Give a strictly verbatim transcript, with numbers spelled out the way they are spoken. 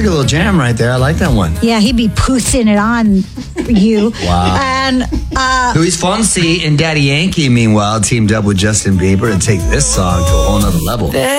like a little jam right there. I like that one. Yeah, he'd be pussing it on you. Wow. And uh, Luis Fonsi and Daddy Yankee, meanwhile, teamed up with Justin Bieber to take this song to a whole nother level.